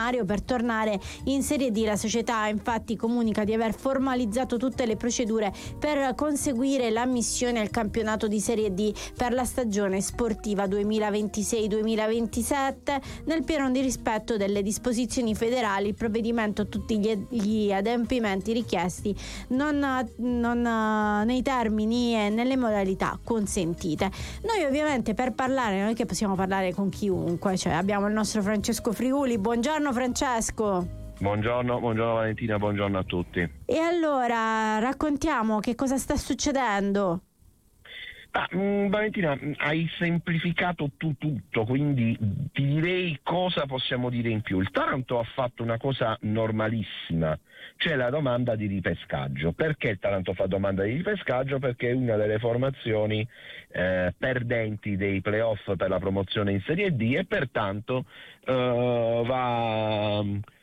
scenario per tornare in Serie D. La società infatti comunica di aver formalizzato tutte le procedure per conseguire l'ammissione al campionato di Serie D per la stagione sportiva 2026-2027 nel pieno di rispetto delle disposizioni federali. Il provvedimento a tutti gli adempimenti richiesti non nei termini e nelle modalità consentite. Noi ovviamente per parlare, noi che possiamo parlare con chiunque, cioè abbiamo il nostro Francesco Friuli. Buongiorno Francesco. Buongiorno Valentina, buongiorno a tutti. E allora raccontiamo che cosa sta succedendo. Valentina, hai semplificato tutto, quindi ti direi cosa possiamo dire in più. Il Taranto ha fatto una cosa normalissima, cioè la domanda di ripescaggio. Perché il Taranto fa domanda di ripescaggio? Perché è una delle formazioni perdenti dei playoff per la promozione in Serie D e pertanto va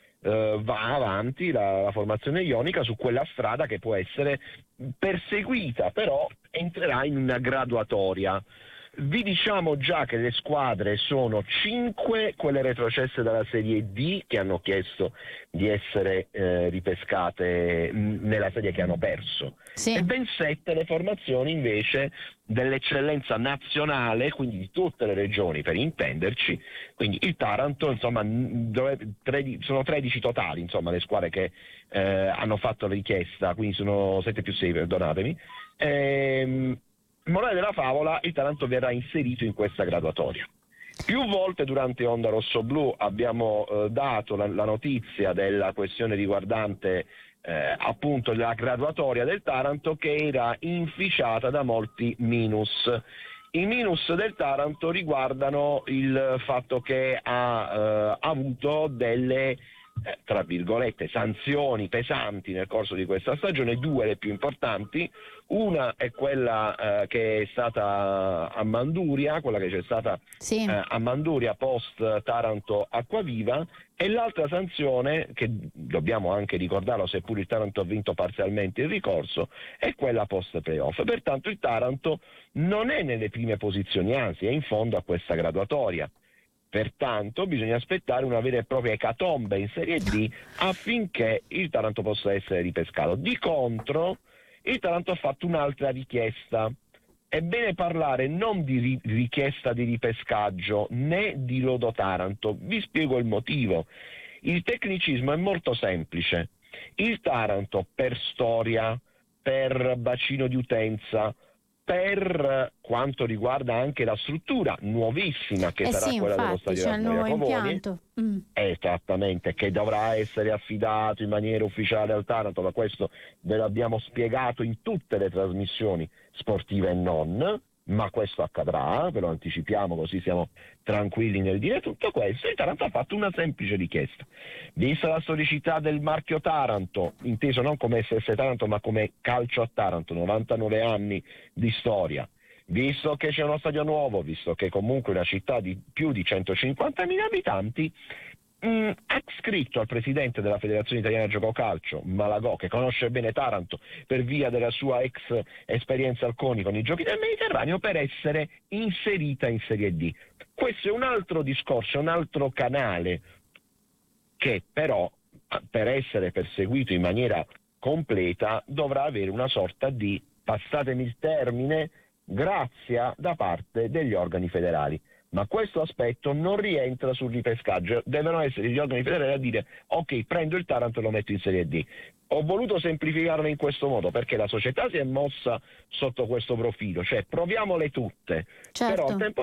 avanti la formazione ionica su quella strada che può essere perseguita, però entrerà in una graduatoria. Vi diciamo già che le squadre sono 5 quelle retrocesse dalla Serie D che hanno chiesto di essere ripescate nella serie che hanno perso, e ben 7 le formazioni invece dell'eccellenza nazionale, quindi di tutte le regioni per intenderci. Quindi il Taranto, insomma, sono 13 totali, insomma, le squadre che hanno fatto richiesta, quindi sono 7 più 6, perdonatemi. Morale della favola, il Taranto verrà inserito in questa graduatoria. Più volte durante Onda Rossoblu abbiamo dato la notizia della questione riguardante appunto la graduatoria del Taranto, che era inficiata da molti minus. I minus del Taranto riguardano il fatto che ha avuto delle tra virgolette sanzioni pesanti nel corso di questa stagione, 2 le più importanti. Una è quella che è stata a Manduria, quella che c'è stata a Manduria post Taranto Acquaviva, e l'altra sanzione, che dobbiamo anche ricordarlo seppur il Taranto ha vinto parzialmente il ricorso, è quella post playoff. Pertanto il Taranto non è nelle prime posizioni, anzi è in fondo a questa graduatoria. Pertanto bisogna aspettare una vera e propria ecatombe in Serie D affinché il Taranto possa essere ripescato. Di contro, il Taranto ha fatto un'altra richiesta. È bene parlare non di richiesta di ripescaggio né di lodo Taranto. Vi spiego il motivo. Il tecnicismo è molto semplice. Il Taranto, per storia, per bacino di utenza, per quanto riguarda anche la struttura nuovissima che sarà quella dello stadio c'è il nuovo impianto. Esattamente, che dovrà essere affidato in maniera ufficiale al Taranto, ma questo ve l'abbiamo spiegato in tutte le trasmissioni sportive e non, ma questo accadrà, ve lo anticipiamo così siamo tranquilli nel dire tutto questo. Il Taranto ha fatto una semplice richiesta: vista la storicità del marchio Taranto, inteso non come SS Taranto ma come calcio a Taranto, 99 anni di storia, visto che c'è uno stadio nuovo, visto che comunque è una città di più di 150.000 abitanti, ha scritto al presidente della Federazione Italiana Gioco Calcio, Malagò, che conosce bene Taranto per via della sua ex esperienza al CONI con i Giochi del Mediterraneo, per essere inserita in Serie D. Questo è un altro discorso, un altro canale che però, per essere perseguito in maniera completa, dovrà avere una sorta di, passatemi il termine, grazia da parte degli organi federali. Ma questo aspetto non rientra sul ripescaggio, devono essere gli organi federali a dire: ok, prendo il Taranto e lo metto in Serie D. Ho voluto semplificarlo in questo modo perché la società si è mossa sotto questo profilo, cioè proviamole tutte, però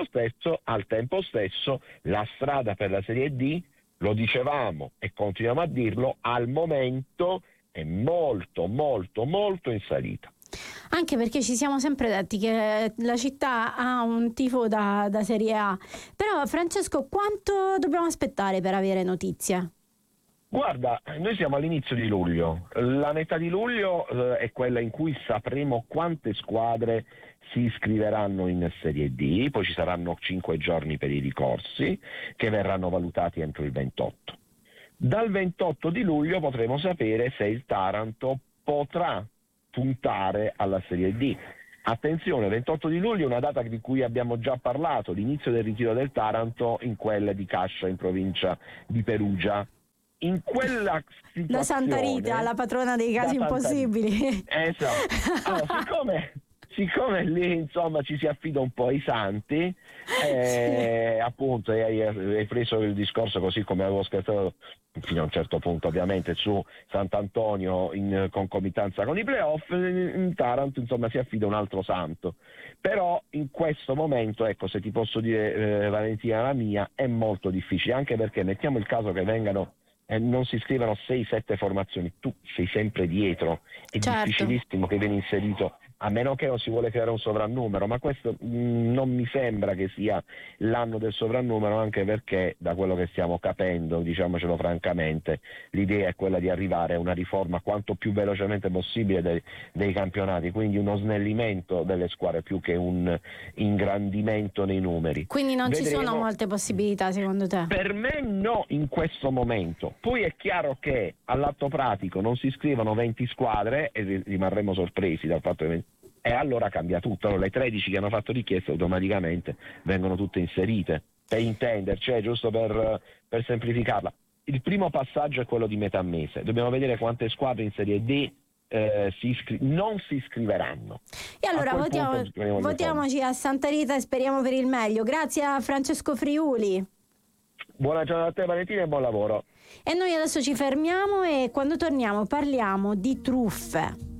al tempo stesso la strada per la Serie D, lo dicevamo e continuiamo a dirlo, al momento è molto molto molto in salita. Anche perché ci siamo sempre detti che la città ha un tifo da Serie A. Però Francesco, quanto dobbiamo aspettare per avere notizie? Guarda, noi siamo all'inizio di luglio. La metà di luglio è quella in cui sapremo quante squadre si iscriveranno in Serie D, poi ci saranno 5 giorni per i ricorsi che verranno valutati entro il 28. Dal 28 di luglio potremo sapere se il Taranto potrà puntare alla Serie D. Attenzione, 28 di luglio è una data di cui abbiamo già parlato, l'inizio del ritiro del Taranto in quella di Cascia in provincia di Perugia. in quella situazione, da Santa Rita, la patrona dei casi impossibili. Esatto. Allora, siccome lì insomma ci si affida un po' ai santi, sì. Appunto hai preso il discorso così come avevo scherzato fino a un certo punto ovviamente su Sant'Antonio in concomitanza con i playoff, in Taranto insomma si affida un altro santo. Però in questo momento, ecco, se ti posso dire Valentina la mia, è molto difficile, anche perché mettiamo il caso che vengano non si iscrivano 6-7 formazioni, tu sei sempre dietro, è difficilissimo che vieni inserito, a meno che non si vuole creare un sovrannumero, ma questo non mi sembra che sia l'anno del sovrannumero, anche perché da quello che stiamo capendo, diciamocelo francamente, l'idea è quella di arrivare a una riforma quanto più velocemente possibile dei campionati, quindi uno snellimento delle squadre più che un ingrandimento nei numeri. Quindi non ci sono molte possibilità secondo te? Per me no, in questo momento. Poi è chiaro che all'atto pratico non si iscrivono 20 squadre e rimarremo sorpresi dal fatto che e allora cambia tutto. Allora, le 13 che hanno fatto richiesta automaticamente vengono tutte inserite, per intenderci, cioè, giusto per semplificarla. Il primo passaggio è quello di metà mese, dobbiamo vedere quante squadre in Serie D non si iscriveranno. E allora votiamoci a Santa Rita e speriamo per il meglio. Grazie a Francesco Friuli. Buona giornata a te Valentina e buon lavoro. E noi adesso ci fermiamo e quando torniamo parliamo di truffe.